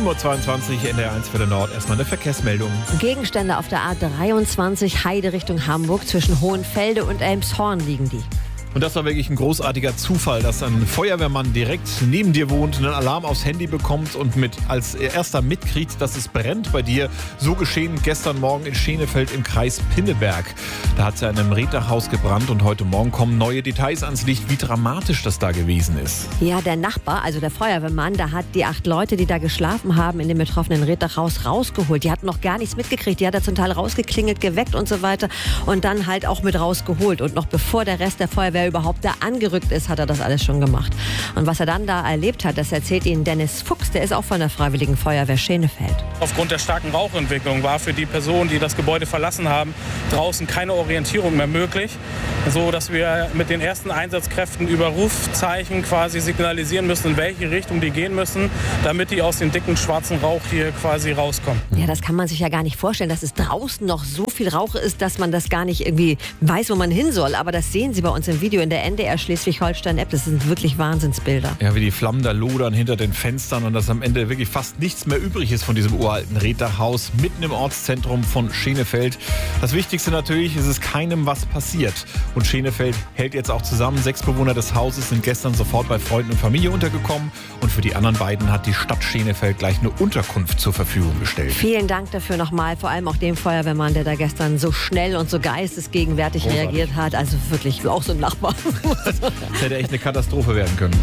7.22 Uhr in der 1 Welle Nord. Erstmal eine Verkehrsmeldung. Gegenstände auf der A23 Heide Richtung Hamburg. Zwischen Hohenfelde und Elmshorn liegen die. Und das war wirklich ein großartiger Zufall, dass ein Feuerwehrmann direkt neben dir wohnt, einen Alarm aufs Handy bekommt und als erster mitkriegt, dass es brennt bei dir. So geschehen gestern Morgen in Schenefeld im Kreis Pinneberg. Da hat es ja in einem Reddachhaus gebrannt und heute Morgen kommen neue Details ans Licht, wie dramatisch das da gewesen ist. Ja, der Nachbar, also der Feuerwehrmann, der hat die 8 Leute, die da geschlafen haben, in dem betroffenen Reddachhaus rausgeholt. Die hatten noch gar nichts mitgekriegt. Die hat er zum Teil rausgeklingelt, geweckt und so weiter und dann halt auch mit rausgeholt. Und noch bevor der Rest der Feuerwehr überhaupt da angerückt ist, hat er das alles schon gemacht. Und was er dann da erlebt hat, das erzählt Ihnen Dennis Fuchs, der ist auch von der Freiwilligen Feuerwehr Schenefeld. Aufgrund der starken Rauchentwicklung war für die Personen, die das Gebäude verlassen haben, draußen keine Orientierung mehr möglich, so dass wir mit den ersten Einsatzkräften über Rufzeichen quasi signalisieren müssen, in welche Richtung die gehen müssen, damit die aus dem dicken schwarzen Rauch hier quasi rauskommen. Ja, das kann man sich ja gar nicht vorstellen, dass es draußen noch so viel Rauch ist, dass man das gar nicht irgendwie weiß, wo man hin soll. Aber das sehen Sie bei uns im Video in der NDR Schleswig-Holstein-App. Das sind wirklich Wahnsinnsbilder. Ja, wie die Flammen da lodern hinter den Fenstern und dass am Ende wirklich fast nichts mehr übrig ist von diesem uralten Reddachhaus mitten im Ortszentrum von Schenefeld. Das Wichtigste natürlich, es ist keinem was passiert. Und Schenefeld hält jetzt auch zusammen. 6 Bewohner des Hauses sind gestern sofort bei Freunden und Familie untergekommen. Und für die anderen beiden hat die Stadt Schenefeld gleich eine Unterkunft zur Verfügung gestellt. Vielen Dank dafür nochmal, vor allem auch dem Feuerwehrmann, der da gestern so schnell und so geistesgegenwärtig reagiert hat. Also wirklich auch so ein Nachbar. Das hätte echt eine Katastrophe werden können.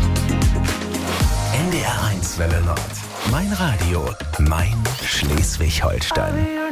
NDR 1 Welle Nord. Mein Radio, mein Schleswig-Holstein.